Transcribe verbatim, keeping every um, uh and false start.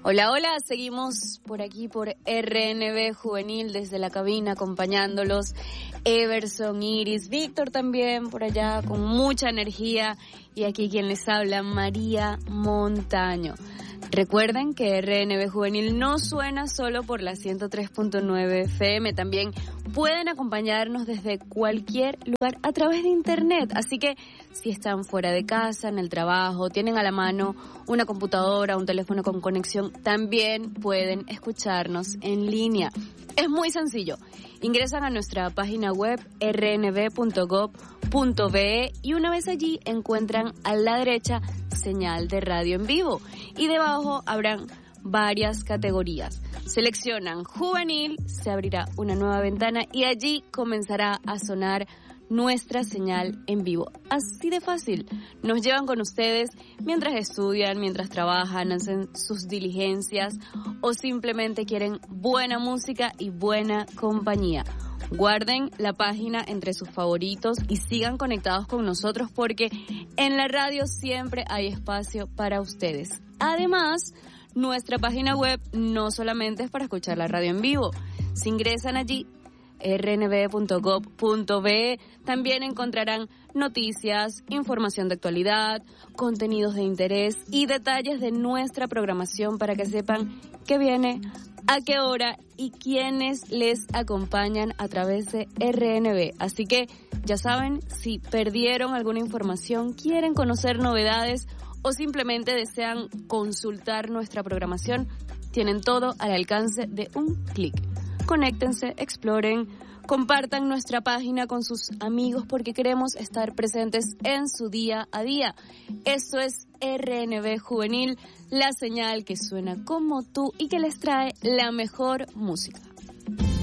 Hola, hola, seguimos por aquí por R N B Juvenil desde la cabina acompañándolos. Everson, Iris, Víctor también por allá con mucha energía y aquí quien les habla, María Montaño. Recuerden que R N B Juvenil no suena solo por la ciento tres punto nueve F M, también pueden acompañarnos desde cualquier lugar a través de internet, así que si están fuera de casa, en el trabajo, tienen a la mano una computadora, un teléfono con conexión, también pueden escucharnos en línea. Es muy sencillo, ingresan a nuestra página web erre ene be punto gob punto be y una vez allí encuentran a la derecha señal de radio en vivo y debajo habrán varias categorías. Seleccionan juvenil, se abrirá una nueva ventana y allí comenzará a sonar nuestra señal en vivo. Así de fácil. Nos llevan con ustedes mientras estudian, mientras trabajan, hacen sus diligencias o simplemente quieren buena música y buena compañía. Guarden la página entre sus favoritos y sigan conectados con nosotros porque en la radio siempre hay espacio para ustedes. Además, nuestra página web no solamente es para escuchar la radio en vivo. Si ingresan allí, erre ene be punto gob punto be, también encontrarán noticias, información de actualidad, contenidos de interés y detalles de nuestra programación para que sepan qué viene, a qué hora y quiénes les acompañan a través de erre ene be. Así que ya saben, si perdieron alguna información, quieren conocer novedades o simplemente desean consultar nuestra programación, tienen todo al alcance de un clic. Conéctense, exploren, compartan nuestra página con sus amigos porque queremos estar presentes en su día a día. Esto es erre ene be Juvenil, la señal que suena como tú y que les trae la mejor música.